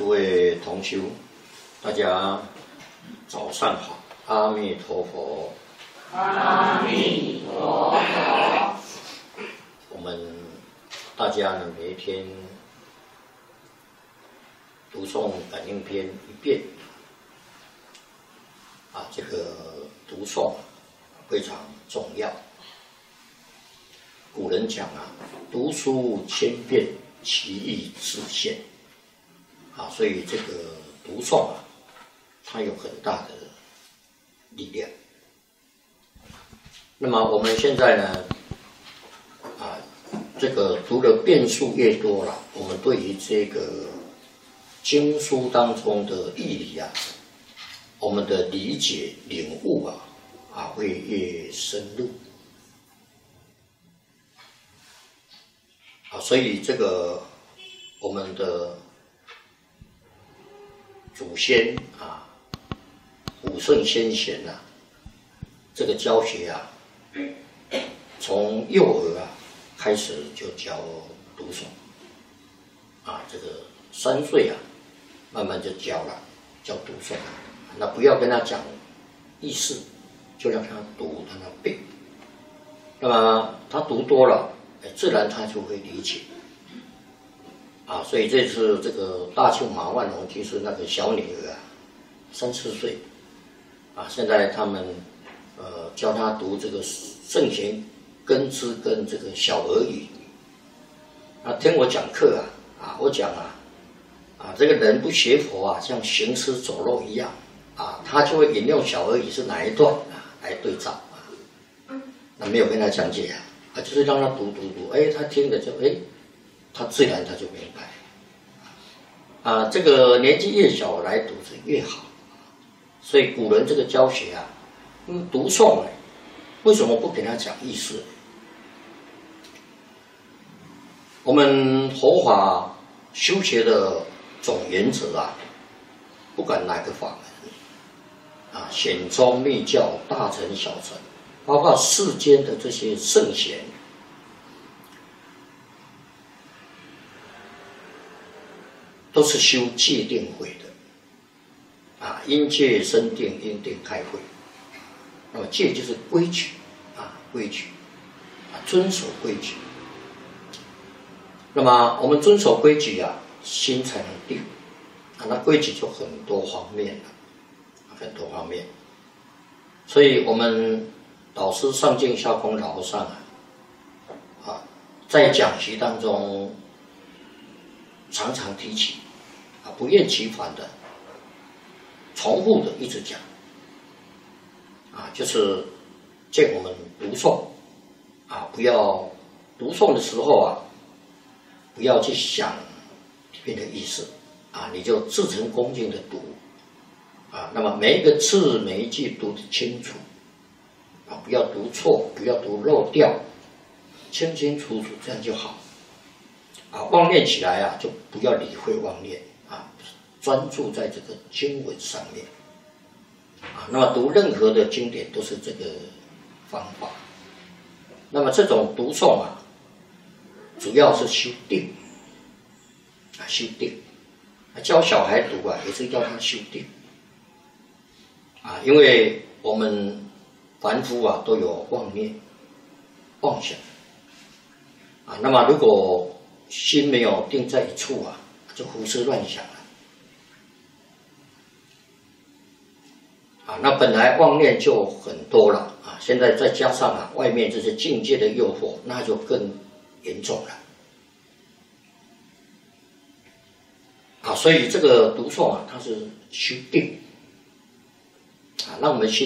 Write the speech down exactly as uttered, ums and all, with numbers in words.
诸位同修，大家早上好，阿弥陀佛。 阿弥陀佛。 我们大家呢，每一天读诵感应篇一遍，啊，这个读诵非常重要。古人讲啊，读书千遍，其义自现。啊，所以这个读诵啊，它有很大的力量。那么我们现在呢，啊，这个读的遍数越多了，我们对于这个经书当中的义理啊，我们的理解领悟啊，啊会越深入。啊，所以这个我们的祖先啊，古圣先贤啊，这个教学啊，从幼儿啊开始就教读诵，啊，这个三岁啊，慢慢就教了，教读诵。那不要跟他讲意思，就让他读，让他背。那么他读多了，哎，自然他就会理解。啊，所以这次这个大庆马万龙居士那个小女儿啊，三四岁，啊，现在他们呃教她读这个圣贤根知跟这个小儿语。啊，听我讲课啊，啊，我讲啊，啊，这个人不学佛啊，像行尸走肉一样，啊，他就会引用小儿语是哪一段啊来对照啊，那没有跟他讲解啊，啊，就是让他读读读，哎，他听了就哎。他自然他就明白，啊，这个年纪越小来读是越好，所以古人这个教学啊，嗯，读诵呢，为什么不给他讲意思？我们佛法修学的总原则啊，不管哪个法门，啊，显宗密教、大乘小乘，包括世间的这些圣贤。都是修戒定慧的，啊，因戒生定，因定开慧。那么戒就是规矩，啊，规矩，啊，遵守规矩。那么我们遵守规矩啊，心才能定。啊，那规矩就很多方面了，很多方面。所以我们导师上净下空老和尚啊，啊，在讲习当中。常常提起，啊，不厌其烦的、重复的一直讲，啊，就是见我们读诵，啊，不要读诵的时候啊，不要去想里面的意思，啊，你就至诚恭敬的读，啊，那么每一个字每一句读得清楚，啊，不要读错，不要读漏掉，清清楚楚，这样就好。啊，妄念起来啊，就不要理会妄念啊，专注在这个经文上面啊。那么读任何的经典都是这个方法。那么这种读诵啊，主要是修定啊，修定。教小孩读啊，也是要他修定啊，因为我们凡夫啊都有妄念、妄想啊。那么如果心没有定在一处啊，就胡思乱想了。啊，那本来妄念就很多了啊，现在再加上啊外面这些境界的诱惑，那就更严重了。啊，所以这个读诵啊，它是修定啊，让我们心。